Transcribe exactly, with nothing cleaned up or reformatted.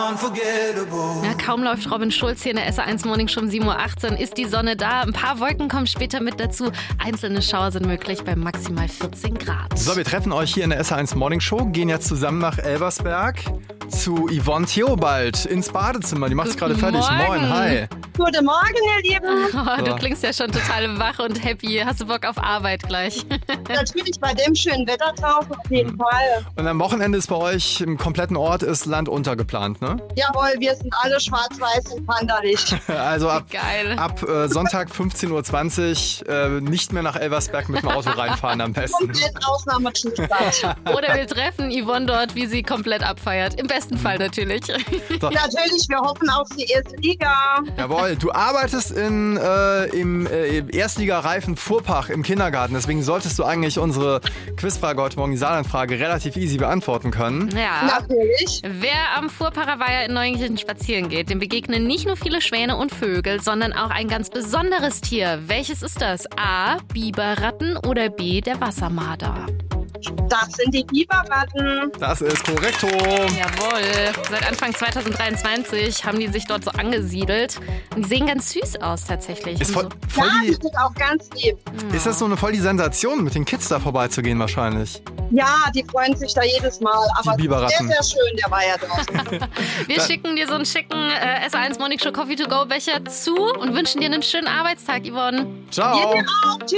unforgettable. Ja, kaum läuft Robin Schulz hier in der S R eins Morning Show um sieben Uhr achtzehn, ist die Sonne da. Ein paar Wolken kommen später mit dazu. Einzelne Schauer sind möglich bei maximal vierzehn Grad. So, wir treffen euch hier in der S R eins Morning Show, gehen jetzt zusammen nach Elversberg zu Yvonne Theobald ins Badezimmer. Die macht's gerade fertig. Morgen. Moin, hi. Guten Morgen, ihr Lieben. Oh, du So. klingst ja schon total wach und happy. Hast du Bock auf Arbeit gleich? Natürlich bei dem schönen Wetter draußen, auf jeden Fall. Und am Wochenende ist bei euch im kompletten Ort ist Land unter geplant, ne? Jawohl, wir sind alle schwarz-weiß und wanderlich. Also ab, Geil. ab äh, Sonntag fünfzehn Uhr zwanzig äh, nicht mehr nach Elversberg mit dem Auto reinfahren am besten. Komplett Ausnahmezustand. Oder wir treffen Yvonne dort, wie sie komplett abfeiert. Im besten Fall natürlich. Natürlich, wir hoffen auf die erste Liga. Jawohl, du arbeitest in, äh, im äh, Erstligareifen Fuhrpach im Kindergarten. Deswegen solltest du eigentlich unsere Quizfrage heute Morgen, die Saarlandfrage, relativ easy beantworten können. Ja. Natürlich. Wer am Fuhrpacher Weiher in Neunkirchen spazieren geht, dem begegnen nicht nur viele Schwäne und Vögel, sondern auch ein ganz besonderes Tier. Welches ist das? A. Biberratten oder B. der Wassermarder? Das sind die Biberratten. Das ist korrekto. Jawohl. Seit Anfang zwanzig dreiundzwanzig haben die sich dort so angesiedelt. Und die sehen ganz süß aus tatsächlich. Ist, voll, Und voll Ja, die die, sind auch ganz lieb. ist das so eine voll die Sensation, mit den Kids da vorbeizugehen wahrscheinlich? Ja, die freuen sich da jedes Mal. Aber Die Biberratten. sehr, sehr schön, der war ja draußen. so. Wir schicken dir so einen schicken äh, S R eins Morning Show Coffee to go Becher zu und wünschen dir einen schönen Arbeitstag, Yvonne. Ciao. Ihr auch. Tschüss.